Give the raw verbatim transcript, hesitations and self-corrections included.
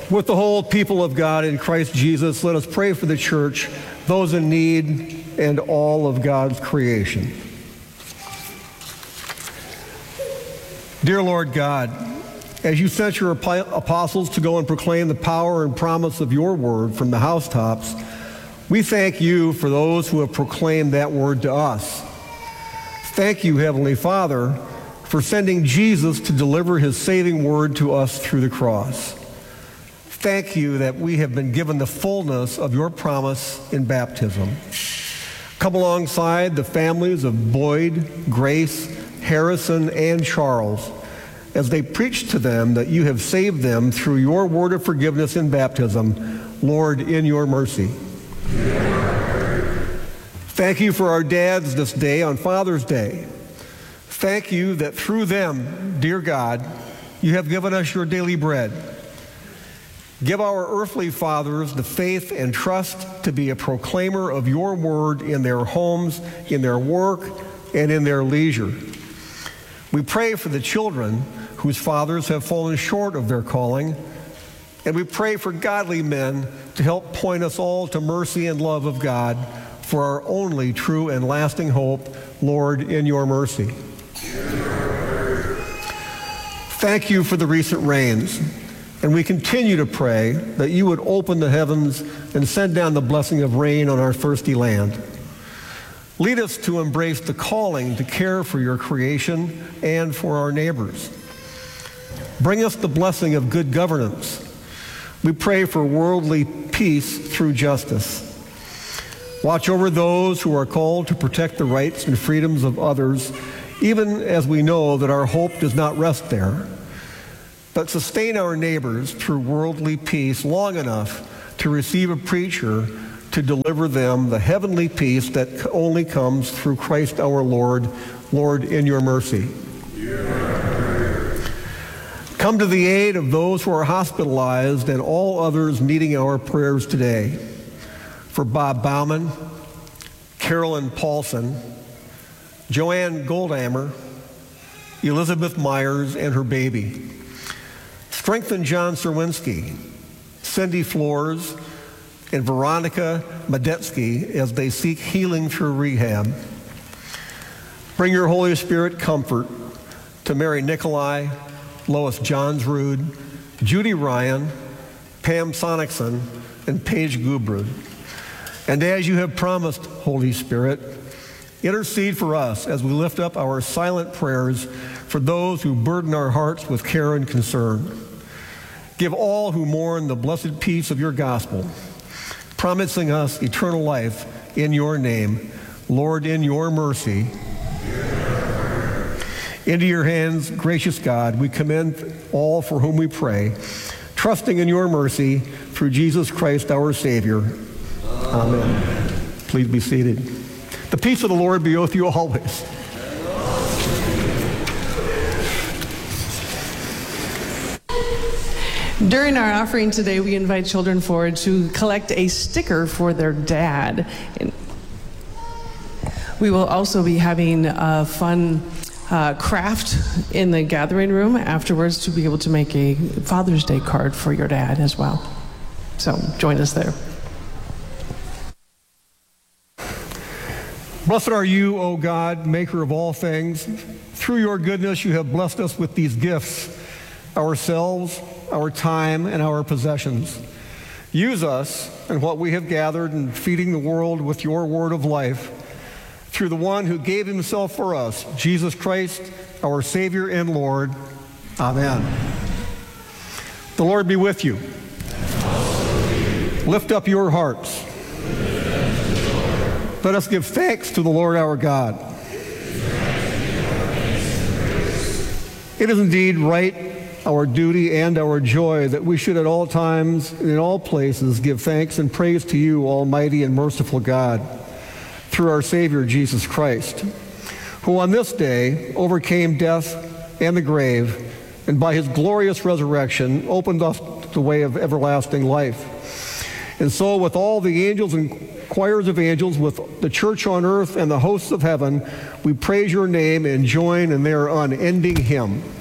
With the whole people of God in Christ Jesus, let us pray for the church, those in need, and all of God's creation. Dear Lord God, as you sent your apostles to go and proclaim the power and promise of your word from the housetops, we thank you for those who have proclaimed that word to us. Thank you, Heavenly Father, for sending Jesus to deliver his saving word to us through the cross. Thank you that we have been given the fullness of your promise in baptism. Come alongside the families of Boyd, Grace, Harrison, and Charles as they preach to them that you have saved them through your word of forgiveness in baptism. Lord, in your mercy. Thank you for our dads this day on Father's Day. Thank you that through them, dear God, you have given us your daily bread. Give our earthly fathers the faith and trust to be a proclaimer of your word in their homes, in their work, and in their leisure. We pray for the children whose fathers have fallen short of their calling, and we pray for godly men to help point us all to mercy and love of God for our only true and lasting hope, Lord, in your mercy. Thank you for the recent rains. And we continue to pray that you would open the heavens and send down the blessing of rain on our thirsty land. Lead us to embrace the calling to care for your creation and for our neighbors. Bring us the blessing of good governance. We pray for worldly peace through justice. Watch over those who are called to protect the rights and freedoms of others, even as we know that our hope does not rest there. But sustain our neighbors through worldly peace long enough to receive a preacher to deliver them the heavenly peace that only comes through Christ our Lord. Lord, in your mercy. Come to the aid of those who are hospitalized and all others needing our prayers today. For Bob Bauman, Carolyn Paulson, Joanne Goldhammer, Elizabeth Myers and her baby. Strengthen John Serwinski, Cindy Flores, and Veronica Medetsky as they seek healing through rehab. Bring your Holy Spirit comfort to Mary Nicolai, Lois Johnsrud, Judy Ryan, Pam Sonicson, and Paige Gubrud. And as you have promised, Holy Spirit, intercede for us as we lift up our silent prayers for those who burden our hearts with care and concern. Give all who mourn the blessed peace of your gospel, promising us eternal life in your name. Lord, in your mercy. Into your hands, gracious God, we commend all for whom we pray, trusting in your mercy through Jesus Christ our Savior. Amen. Amen. Please be seated. The peace of the Lord be with you always. During our offering today, we invite children forward to collect a sticker for their dad. And we will also be having a fun uh, craft in the gathering room afterwards to be able to make a Father's Day card for your dad as well. So join us there. Blessed are you, O God, maker of all things. Through your goodness, you have blessed us with these gifts, ourselves, our time, and our possessions. Use us in what we have gathered in feeding the world with your word of life through the one who gave himself for us, Jesus Christ, our Savior and Lord. Amen. The Lord be with you. Lift up your hearts. Let us give thanks to the Lord our God. It is indeed right, our duty and our joy, that we should at all times, in all places, give thanks and praise to you, Almighty and merciful God, through our Savior, Jesus Christ, who on this day overcame death and the grave, and by his glorious resurrection opened us the way of everlasting life. And so with all the angels and choirs of angels, with the church on earth and the hosts of heaven, we praise your name and join in their unending hymn.